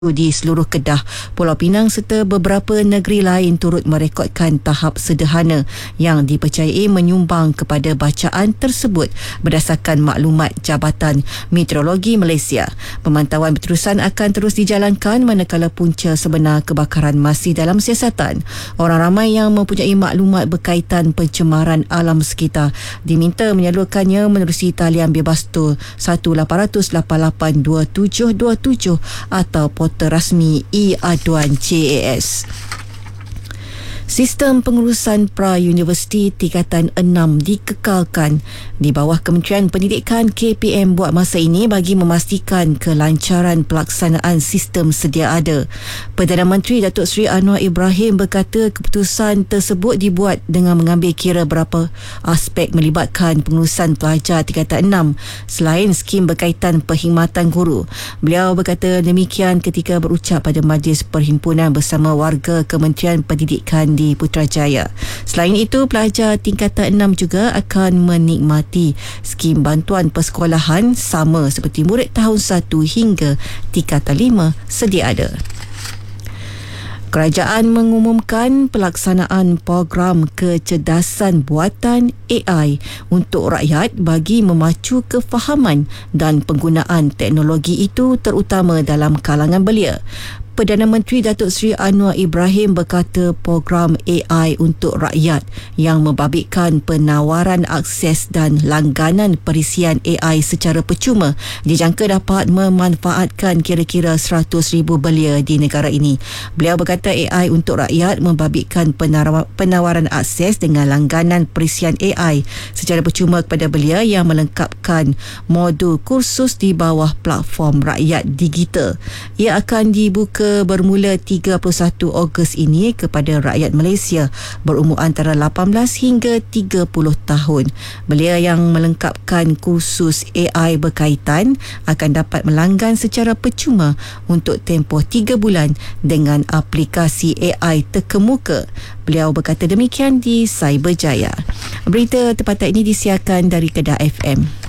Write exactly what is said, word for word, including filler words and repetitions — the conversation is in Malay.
di seluruh Kedah, Pulau Pinang serta beberapa negeri lain turut merekodkan tahap sederhana yang dipercayai menyumbang kepada bacaan tersebut berdasarkan maklumat Jabatan Meteorologi Malaysia. Pemantauan berterusan akan terus dijalankan manakala punca sebenar kebakaran masih dalam siasatan. Orang ramai yang mempunyai maklumat berkaitan pencemaran alam sekitar diminta menyalurkannya menerusi talian bebas tol satu lapan kosong kosong lapan lapan dua tujuh dua tujuh atau terasmi e-aduan C A S. Sistem pengurusan pra-universiti tingkatan enam dikekalkan di bawah Kementerian Pendidikan. K P M buat masa ini bagi memastikan kelancaran pelaksanaan sistem sedia ada. Perdana Menteri Datuk Seri Anwar Ibrahim berkata keputusan tersebut dibuat dengan mengambil kira beberapa aspek melibatkan pengurusan pelajar tingkatan enam selain skim berkaitan perkhidmatan guru. Beliau berkata demikian ketika berucap pada Majlis Perhimpunan bersama warga Kementerian Pendidikan di Putrajaya. Selain itu, pelajar tingkatan enam juga akan menikmati skim bantuan persekolahan sama seperti murid tahun satu hingga tingkatan lima sedia ada. Kerajaan mengumumkan pelaksanaan program kecerdasan buatan A I untuk rakyat bagi memacu kefahaman dan penggunaan teknologi itu terutama dalam kalangan belia. Perdana Menteri Datuk Seri Anwar Ibrahim berkata program A I untuk rakyat yang membabitkan penawaran akses dan langganan perisian A I secara percuma dijangka dapat memanfaatkan kira-kira seratus ribu belia di negara ini. Beliau berkata A I untuk rakyat membabitkan penawaran akses dengan langganan perisian A I secara percuma kepada belia yang melengkapkan modul kursus di bawah platform rakyat digital. Ia akan dibuka bermula tiga puluh satu Ogos ini kepada rakyat Malaysia berumur antara lapan belas hingga tiga puluh tahun. Belia yang melengkapkan kursus A I berkaitan akan dapat melanggan secara percuma untuk tempoh tiga bulan dengan aplikasi A I terkemuka. Beliau berkata demikian di Cyberjaya. Berita tempatan ini disiarkan dari Kedah F M.